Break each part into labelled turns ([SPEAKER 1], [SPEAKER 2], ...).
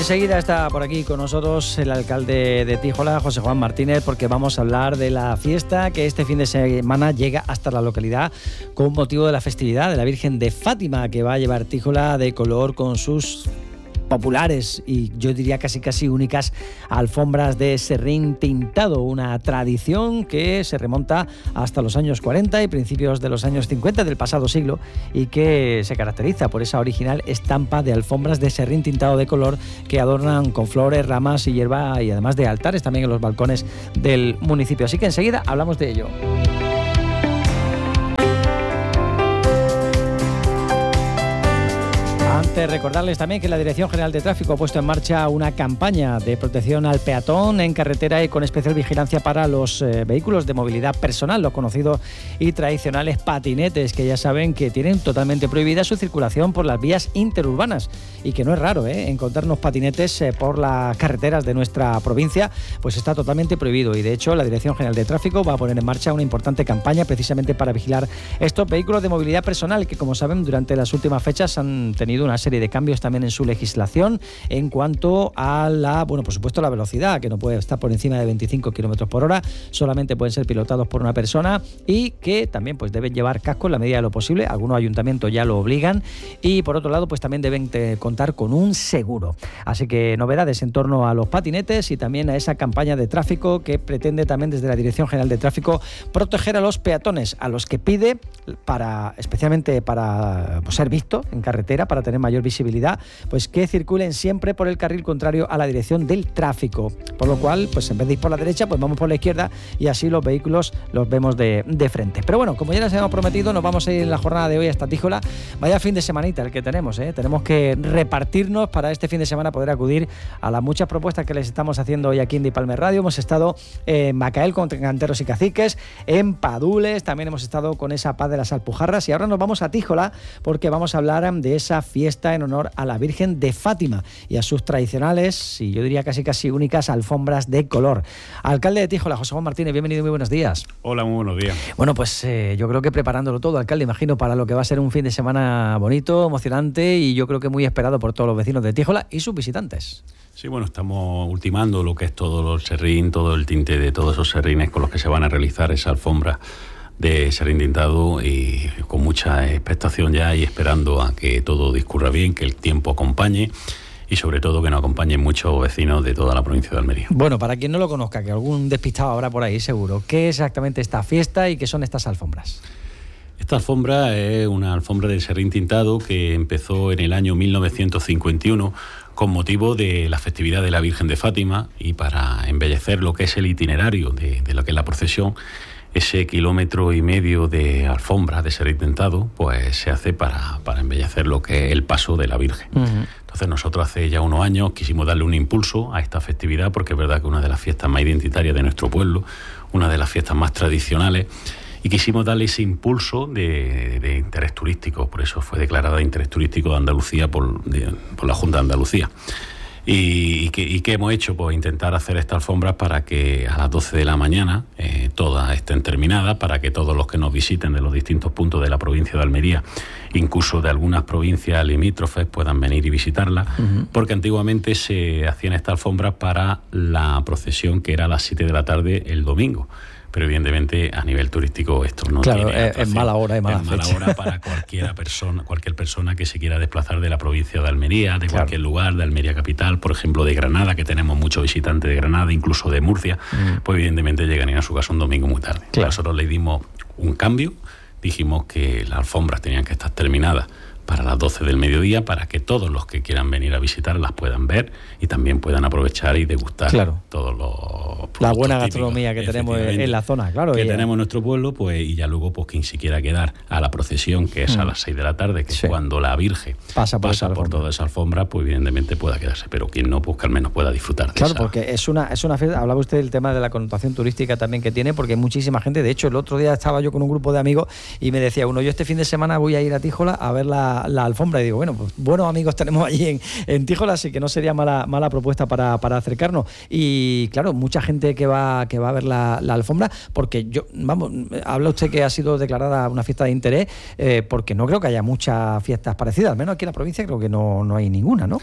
[SPEAKER 1] enseguida está por aquí con nosotros el alcalde de Tíjola, José Juan Martínez, porque vamos a hablar de la fiesta que este fin de semana llega hasta la localidad con motivo de la festividad de la Virgen de Fátima, que va a llevar Tíjola de color con sus populares y yo diría casi únicas alfombras de serrín tintado, una tradición que se remonta hasta los años 40 y principios de los años 50 del pasado siglo y que se caracteriza por esa original estampa de alfombras de serrín tintado de color que adornan con flores, ramas y hierba y además de altares también en los balcones del municipio. Así que enseguida hablamos de ello. Recordarles también que la Dirección General de Tráfico ha puesto en marcha una campaña de protección al peatón en carretera y con especial vigilancia para los vehículos de movilidad personal, los conocidos y tradicionales patinetes, que ya saben que tienen totalmente prohibida su circulación por las vías interurbanas y que no es raro encontrarnos patinetes por las carreteras de nuestra provincia, pues está totalmente prohibido y de hecho la Dirección General de Tráfico va a poner en marcha una importante campaña precisamente para vigilar estos vehículos de movilidad personal que, como saben, durante las últimas fechas han tenido una serie de cambios también en su legislación en cuanto a la, por supuesto, la velocidad, que no puede estar por encima de 25 km por hora, solamente pueden ser pilotados por una persona y que también pues deben llevar casco en la medida de lo posible, algunos ayuntamientos ya lo obligan y por otro lado pues también deben contar con un seguro. Así que novedades en torno a los patinetes y también a esa campaña de tráfico que pretende también desde la Dirección General de Tráfico proteger a los peatones, a los que pide especialmente para ser visto en carretera, para tener mayor visibilidad, pues que circulen siempre por el carril contrario a la dirección del tráfico, por lo cual pues en vez de ir por la derecha pues vamos por la izquierda y así los vehículos los vemos de frente. Pero bueno, como ya les hemos prometido, nos vamos a ir en la jornada de hoy hasta Tíjola. Vaya fin de semanita el que tenemos, tenemos que repartirnos para este fin de semana poder acudir a las muchas propuestas que les estamos haciendo hoy aquí en Dipalmer Radio. Hemos estado en Macael con canteros y caciques, en Padules, también hemos estado con esa paz de las Alpujarras y ahora nos vamos a Tíjola porque vamos a hablar de esa fiesta en honor a la Virgen de Fátima y a sus tradicionales y yo diría casi únicas alfombras de color. Alcalde de Tíjola, José Juan Martínez, bienvenido y muy buenos días.
[SPEAKER 2] Hola, muy buenos días.
[SPEAKER 1] Bueno, pues yo creo que preparándolo todo, alcalde, imagino para lo que va a ser un fin de semana bonito, emocionante y yo creo que muy esperado por todos los vecinos de Tíjola y sus visitantes.
[SPEAKER 2] Sí, bueno, estamos ultimando lo que es todo el serrín, todo el tinte de todos esos serrines con los que se van a realizar esa alfombra de serrín tintado y con mucha expectación ya y esperando a que todo discurra bien, que el tiempo acompañe y sobre todo que nos acompañen muchos vecinos de toda la provincia de Almería.
[SPEAKER 1] Bueno, para quien no lo conozca, que algún despistado habrá por ahí seguro, ¿qué es exactamente esta fiesta y qué son estas alfombras?
[SPEAKER 2] Esta alfombra es una alfombra de serrín tintado que empezó en el año 1951 con motivo de la festividad de la Virgen de Fátima y para embellecer lo que es el itinerario de lo que es la procesión. Ese 1,5 kilómetros de alfombra de serrín tintado pues se hace para embellecer lo que es el paso de la Virgen. Uh-huh. Entonces nosotros hace ya unos años quisimos darle un impulso a esta festividad porque es verdad que es una de las fiestas más identitarias de nuestro pueblo, una de las fiestas más tradicionales y quisimos darle ese impulso de interés turístico, por eso fue declarada de interés turístico de Andalucía por la Junta de Andalucía. ¿Y qué hemos hecho? Pues intentar hacer estas alfombras para que a las 12 de la mañana todas estén terminadas, para que todos los que nos visiten de los distintos puntos de la provincia de Almería, incluso de algunas provincias limítrofes, puedan venir y visitarlas, uh-huh. Porque antiguamente se hacían estas alfombras para la procesión que era a las 7 de la tarde el domingo. Pero evidentemente a nivel turístico esto no tiene atracción.
[SPEAKER 1] Es mala hora, es mala
[SPEAKER 2] hora para cualquier persona que se quiera desplazar de la provincia de Almería, de cualquier lugar, de Almería capital, por ejemplo de Granada, que tenemos muchos visitantes de Granada, incluso de Murcia, pues evidentemente llegarían a su casa un domingo muy tarde. Claro. Nosotros le dimos un cambio, dijimos que las alfombras tenían que estar terminadas para las 12 del mediodía, para que todos los que quieran venir a visitar las puedan ver y también puedan aprovechar y degustar todos los
[SPEAKER 1] la buena gastronomía que tenemos en la zona, claro.
[SPEAKER 2] Que tenemos en nuestro pueblo, pues, y ya luego, pues, quien se quiera quedar a la procesión, que es a las 6 de la tarde, que es cuando la Virgen pasa por toda esa alfombra, pues evidentemente pueda quedarse, pero quien no, pues que al menos pueda disfrutar de esa.
[SPEAKER 1] Claro, porque es una fiesta, hablaba usted del tema de la connotación turística también que tiene, porque hay muchísima gente, de hecho, el otro día estaba yo con un grupo de amigos y me decía uno, yo este fin de semana voy a ir a Tíjola a ver la alfombra, y digo, bueno, pues buenos amigos tenemos allí en Tíjola, así que no sería mala propuesta para acercarnos. Y claro, mucha gente que va a ver la alfombra, porque habla usted que ha sido declarada una fiesta de interés, porque no creo que haya muchas fiestas parecidas, al menos aquí en la provincia creo que no hay ninguna, ¿no?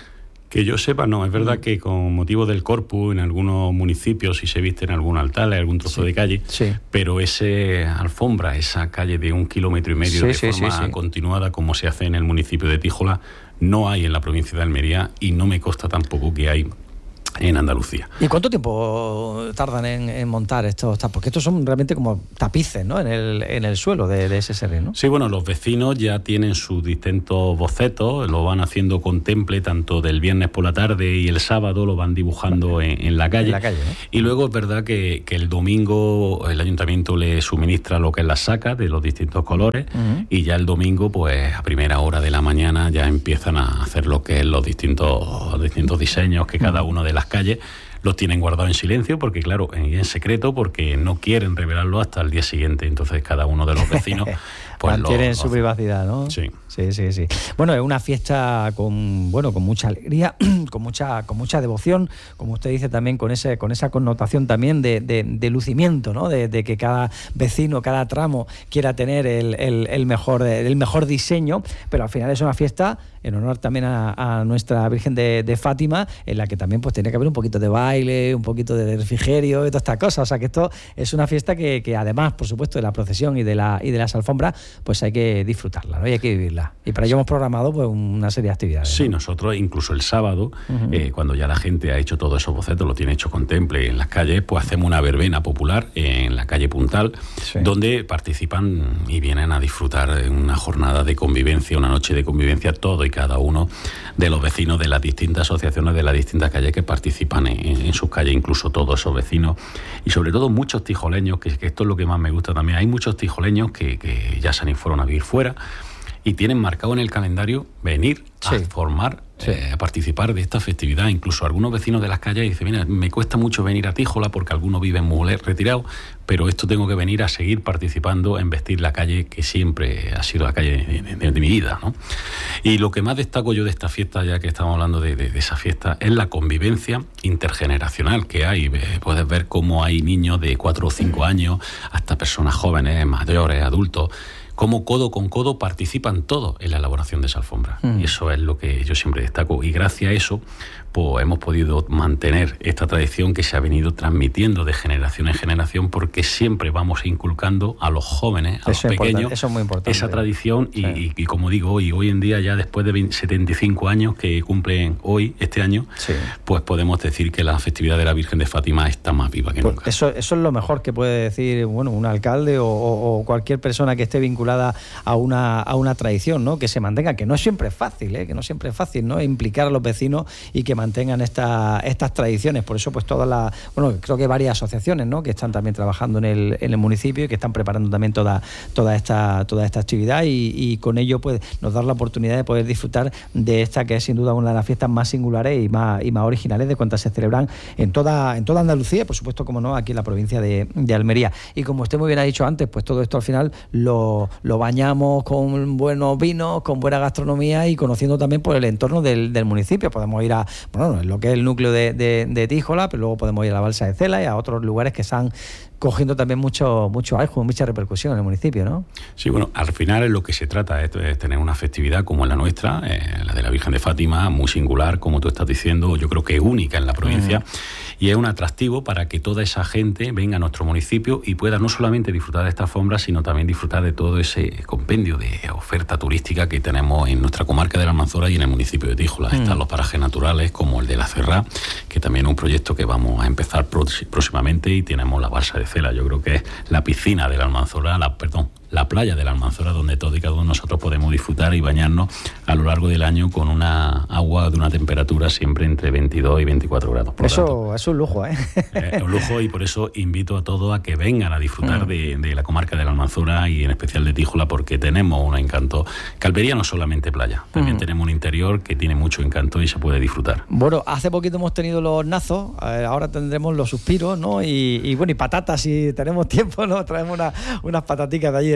[SPEAKER 2] Que yo sepa, no. Es verdad que con motivo del Corpus, en algunos municipios, si se viste en algún altar, en algún trozo de calle, pero ese alfombra, esa calle de 1,5 kilómetros de forma continuada, como se hace en el municipio de Tíjola, no hay en la provincia de Almería y no me consta tampoco que hay en Andalucía.
[SPEAKER 1] ¿Y cuánto tiempo tardan en montar estos? Porque estos son realmente como tapices, ¿no? en el suelo de ese serrín, ¿no?
[SPEAKER 2] Sí, bueno, los vecinos ya tienen sus distintos bocetos, lo van haciendo con temple, tanto del viernes por la tarde y el sábado lo van dibujando en la calle. ¿No? Y luego es verdad que el domingo el ayuntamiento le suministra lo que es la saca de los distintos colores, y ya el domingo, pues a primera hora de la mañana ya empiezan a hacer lo que es los distintos diseños que cada uno de las calles los tienen guardados en silencio, porque claro, en secreto, porque no quieren revelarlo hasta el día siguiente. Entonces cada uno de los vecinos pues
[SPEAKER 1] mantienen su privacidad, ¿no?
[SPEAKER 2] Sí.
[SPEAKER 1] Sí. Bueno, es una fiesta con mucha alegría, con mucha devoción, como usted dice, también con esa connotación también de lucimiento, ¿no? De que cada vecino, cada tramo quiera tener el mejor diseño, pero al final es una fiesta en honor también a nuestra Virgen de Fátima, en la que también pues tiene que haber un poquito de baile, un poquito de refrigerio y todas estas cosas. O sea que esto es una fiesta que además, por supuesto, de la procesión y de las alfombras, pues hay que disfrutarla, ¿no? Y hay que vivirla. Y para ello hemos programado pues una serie de actividades.
[SPEAKER 2] Sí,
[SPEAKER 1] ¿no?
[SPEAKER 2] Nosotros incluso el sábado, cuando ya la gente ha hecho todos esos bocetos, lo tiene hecho con temple en las calles, pues hacemos una verbena popular en la calle Puntal, donde participan y vienen a disfrutar de una jornada de convivencia, una noche de convivencia, todo y cada uno de los vecinos de las distintas asociaciones de las distintas calles que participan en sus calles, incluso todos esos vecinos, y sobre todo muchos tijoleños, que esto es lo que más me gusta también. Hay muchos tijoleños que ya se fueron a vivir fuera y tienen marcado en el calendario venir a formar, a participar de esta festividad. Incluso algunos vecinos de las calles dicen, mira, me cuesta mucho venir a Tíjola porque algunos viven muy retirados, pero esto tengo que venir a seguir participando en vestir la calle que siempre ha sido la calle de mi vida, ¿no? Y lo que más destaco yo de esta fiesta, ya que estamos hablando de esa fiesta, es la convivencia intergeneracional que hay. Puedes ver cómo hay niños de 4 o 5 años, hasta personas jóvenes, mayores, adultos, cómo codo con codo participan todos en la elaboración de esa alfombra. Y eso es lo que yo siempre destaco. Y gracias a eso, pues hemos podido mantener esta tradición que se ha venido transmitiendo de generación en generación, porque siempre vamos inculcando a los jóvenes, a los pequeños,
[SPEAKER 1] eso es muy importante,
[SPEAKER 2] esa tradición. Y como digo, hoy en día, ya después de 75 años que cumplen este año, pues podemos decir que la festividad de la Virgen de Fátima está más viva que nunca.
[SPEAKER 1] Eso es lo mejor que puede decir un alcalde o cualquier persona que esté vinculada a una tradición, ¿no? Que se mantenga, que no siempre es fácil, ¿no? Implicar a los vecinos y que mantengan estas tradiciones. Por eso, pues creo que varias asociaciones, ¿no? Que están también trabajando en el municipio y que están preparando también toda esta actividad, y con ello pues nos da la oportunidad de poder disfrutar de esta, que es sin duda una de las fiestas más singulares y más originales de cuantas se celebran en toda Andalucía, y por supuesto, como no, aquí en la provincia de Almería. Y como usted muy bien ha dicho antes, pues todo esto al final lo bañamos con buenos vinos, con buena gastronomía y conociendo también por el entorno del municipio. Podemos ir a lo que es el núcleo de Tíjola, pero luego podemos ir a la Balsa de Cela y a otros lugares que están cogiendo también mucho auge, mucha repercusión en el municipio, ¿no?
[SPEAKER 2] Sí, bueno, al final es lo que se trata, es tener una festividad como la nuestra, la de la Virgen de Fátima, muy singular, como tú estás diciendo, yo creo que única en la provincia, y es un atractivo para que toda esa gente venga a nuestro municipio y pueda no solamente disfrutar de esta alfombra, sino también disfrutar de todo ese compendio de oferta turística que tenemos en nuestra comarca de la Almanzora y en el municipio de Tíjola. Están los parajes naturales como el de la Cerrá, que también es un proyecto que vamos a empezar próximamente, y tenemos la Balsa de Cela. Yo creo que es la piscina de la Almanzora, la playa de la Almanzora, donde todos y cada uno de nosotros podemos disfrutar y bañarnos a lo largo del año con una agua de una temperatura siempre entre 22 y 24 grados.
[SPEAKER 1] Eso es un lujo, ¿eh?
[SPEAKER 2] Es un lujo, y por eso invito a todos a que vengan a disfrutar de la comarca de la Almanzora y en especial de Tíjola, porque tenemos un encanto. Que Almería no es solamente playa, también tenemos un interior que tiene mucho encanto y se puede disfrutar.
[SPEAKER 1] Bueno, hace poquito hemos tenido los nazos, ahora tendremos los suspiros, ¿no? Y patatas, si tenemos tiempo, ¿no? Traemos unas pataticas de allí de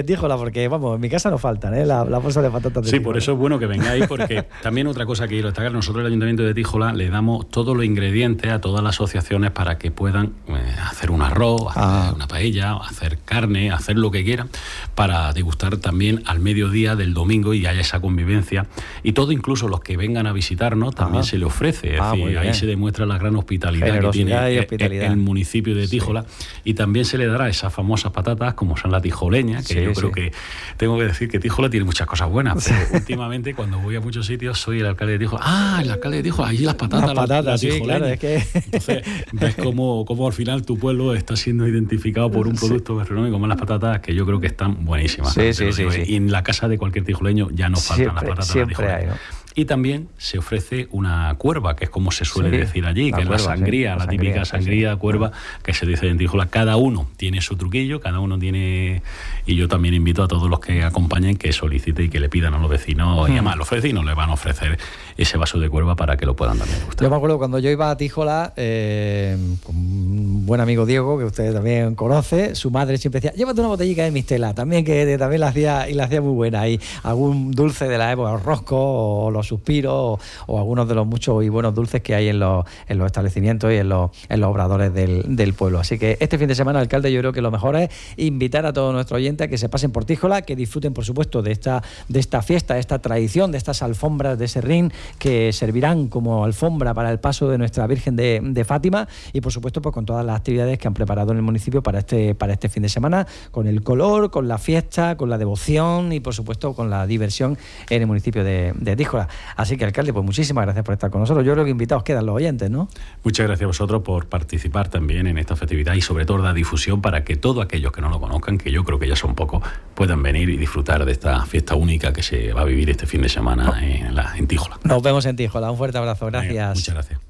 [SPEAKER 1] Tíjola, porque vamos, en mi casa no faltan, las bolsas de patatas de
[SPEAKER 2] Sí,
[SPEAKER 1] Tíjola.
[SPEAKER 2] por eso es bueno que vengáis, porque también otra cosa que quiero destacar, nosotros el Ayuntamiento de Tíjola le damos todos los ingredientes a todas las asociaciones para que puedan hacer un arroz, hacer una paella, hacer carne, hacer lo que quieran, para degustar también al mediodía del domingo y haya esa convivencia. Y todo, incluso los que vengan a visitarnos, también se le ofrece. Es decir, ahí se demuestra la gran hospitalidad que tiene el municipio de Tíjola. Y también se le dará esas famosas patatas, como son la tijoleña, que yo creo que tengo que decir que Tíjola tiene muchas cosas buenas, pero últimamente cuando voy a muchos sitios soy el alcalde de Tíjola. El alcalde de Tíjola, allí las patatas, la tijoleña.
[SPEAKER 1] Claro, es que...
[SPEAKER 2] Entonces ves cómo al final tu pueblo está siendo identificado por un producto gastronómico como las patatas, que yo creo que están buenísimas. Y en la casa de cualquier tijoleño ya no faltan las patatas de la tijoleña. Y también se ofrece una cuerva, que es como se suele decir allí, que es la sangría, la típica sangría, cuerva, que se dice en Tíjola. Cada uno tiene su truquillo, cada uno tiene... Y yo también invito a todos los que acompañen que soliciten y que le pidan a los vecinos, y además los vecinos le van a ofrecer ese vaso de cuerva para que lo puedan también gustar.
[SPEAKER 1] Yo me acuerdo cuando yo iba a Tíjola, con un buen amigo Diego, que usted también conoce, su madre siempre decía, llévate una botellica de mistela, también que también la hacía muy buena, y algún dulce de la época, rosco o los suspiros o algunos de los muchos y buenos dulces que hay en los establecimientos y en los obradores del pueblo. Así que este fin de semana, alcalde, yo creo que lo mejor es invitar a todos nuestros oyentes a que se pasen por Tíjola, que disfruten, por supuesto, de esta fiesta, de esta tradición, de estas alfombras de serrín que servirán como alfombra para el paso de nuestra Virgen de Fátima, y por supuesto pues con todas las actividades que han preparado en el municipio para este fin de semana, con el color, con la fiesta, con la devoción y por supuesto con la diversión en el municipio de Tíjola. Así que, alcalde, pues muchísimas gracias por estar con nosotros. Yo creo que invitados quedan los oyentes, ¿no?
[SPEAKER 2] Muchas gracias a vosotros por participar también en esta festividad y sobre todo dar difusión para que todos aquellos que no lo conozcan, que yo creo que ya son pocos, puedan venir y disfrutar de esta fiesta única que se va a vivir este fin de semana en Tíjola.
[SPEAKER 1] Nos vemos en Tíjola. Un fuerte abrazo. Gracias.
[SPEAKER 2] Muchas gracias.